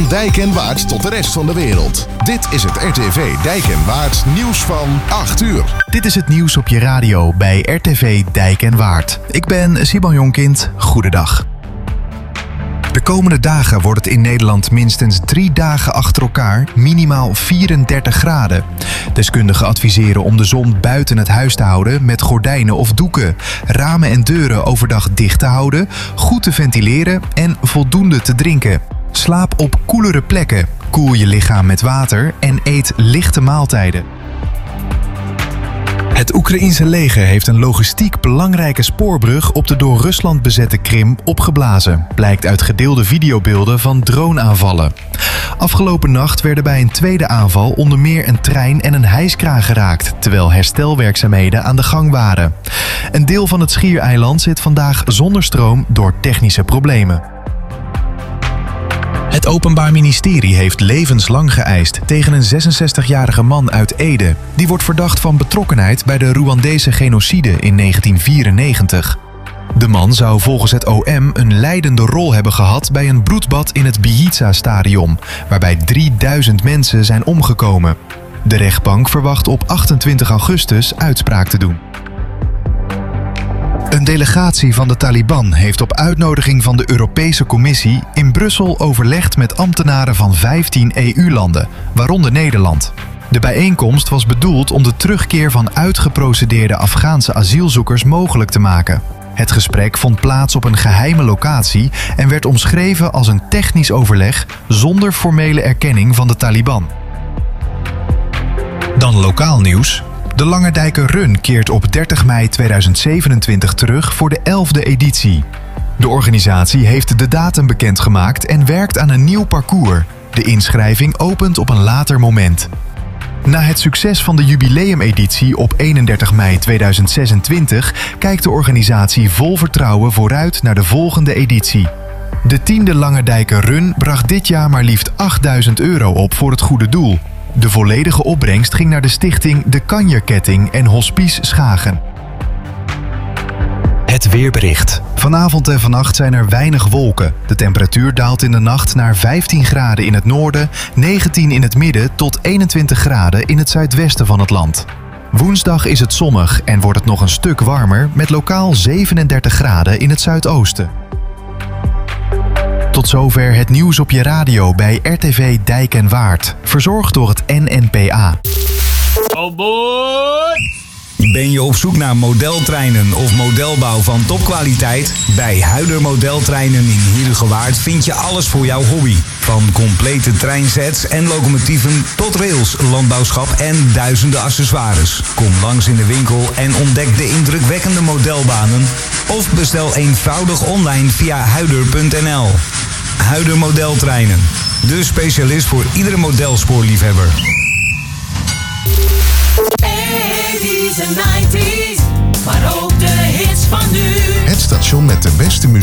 Van Dijk en Waard tot de rest van de wereld. Dit is het RTV Dijk en Waard nieuws van 8 uur. Dit is het nieuws op je radio bij RTV Dijk en Waard. Ik ben Simon Jonkind. Goedendag. De komende dagen wordt het in Nederland minstens 3 dagen achter elkaar minimaal 34 graden. Deskundigen adviseren om de zon buiten het huis te houden met gordijnen of doeken, ramen en deuren overdag dicht te houden, goed te ventileren en voldoende te drinken. Slaap op koelere plekken, koel je lichaam met water en eet lichte maaltijden. Het Oekraïense leger heeft een logistiek belangrijke spoorbrug op de door Rusland bezette Krim opgeblazen, blijkt uit gedeelde videobeelden van droneaanvallen. Afgelopen nacht werden bij een tweede aanval onder meer een trein en een hijskraan geraakt, terwijl herstelwerkzaamheden aan de gang waren. Een deel van het Schiereiland zit vandaag zonder stroom door technische problemen. Het Openbaar Ministerie heeft levenslang geëist tegen een 66-jarige man uit Ede. Die wordt verdacht van betrokkenheid bij de Rwandese genocide in 1994. De man zou volgens het OM een leidende rol hebben gehad bij een bloedbad in het Bihica-stadion, waarbij 3000 mensen zijn omgekomen. De rechtbank verwacht op 28 augustus uitspraak te doen. Een delegatie van de Taliban heeft op uitnodiging van de Europese Commissie in Brussel overlegd met ambtenaren van 15 EU-landen, waaronder Nederland. De bijeenkomst was bedoeld om de terugkeer van uitgeprocedeerde Afghaanse asielzoekers mogelijk te maken. Het gesprek vond plaats op een geheime locatie en werd omschreven als een technisch overleg zonder formele erkenning van de Taliban. Dan lokaal nieuws. De Langendijker Run keert op 30 mei 2027 terug voor de 11e editie. De organisatie heeft de datum bekendgemaakt en werkt aan een nieuw parcours. De inschrijving opent op een later moment. Na het succes van de jubileumeditie op 31 mei 2026 kijkt de organisatie vol vertrouwen vooruit naar de volgende editie. De 10e Langendijker Run bracht dit jaar maar liefst €8.000 op voor het goede doel. De volledige opbrengst ging naar de stichting De Kanjerketting en Hospice Schagen. Het weerbericht. Vanavond en vannacht zijn er weinig wolken. De temperatuur daalt in de nacht naar 15 graden in het noorden, 19 in het midden tot 21 graden in het zuidwesten van het land. Woensdag is het zonnig en wordt het nog een stuk warmer met lokaal 37 graden in het zuidoosten. Tot zover het nieuws op je radio bij RTV Dijk en Waard. Verzorgd door het NNPA. Oh boy! Ben je op zoek naar modeltreinen of modelbouw van topkwaliteit? Bij Huider Modeltreinen in Heerhugowaard vind je alles voor jouw hobby. Van complete treinsets en locomotieven tot rails, landbouwschap en duizenden accessoires. Kom langs in de winkel en ontdek de indrukwekkende modelbanen. Of bestel eenvoudig online via huider.nl. Huider Modeltreinen. De specialist voor iedere modelspoorliefhebber. 80s en 90s, maar ook de hits van nu. Het station met de beste muziek.